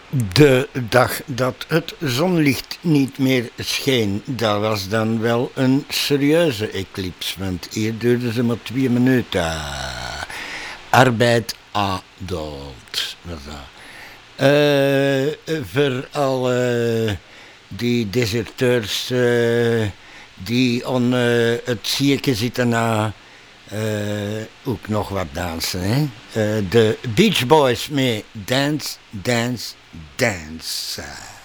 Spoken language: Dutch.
De dag dat het zonlicht niet meer scheen, dat was dan wel een serieuze eclips, want hier duurde ze maar 2 minuten. Arbeid adult was dat. Voor alle die deserteurs die aan het zieken zitten na ook nog wat dansen. Hè? De Beach Boys met Dance, Dance, Dance.